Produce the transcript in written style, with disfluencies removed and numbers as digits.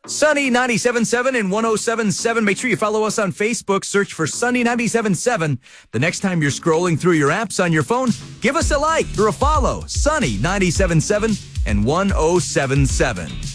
Sunny 97.7 and 107.7. Make sure you follow us on Facebook. Search for Sunny 97.7. The next time you're scrolling through your apps on your phone, give us a like or a follow. Sunny 97.7 and 107.7.